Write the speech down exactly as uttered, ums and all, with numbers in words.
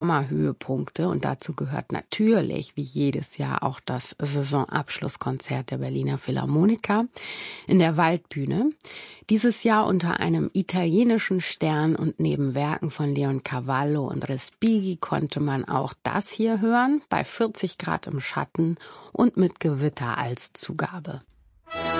Sommerhöhepunkte und dazu gehört natürlich wie jedes Jahr auch das Saisonabschlusskonzert der Berliner Philharmoniker in der Waldbühne. Dieses Jahr unter einem italienischen Stern und neben Werken von Leon Cavallo und Respighi konnte man auch das hier hören, bei vierzig Grad im Schatten und mit Gewitter als Zugabe.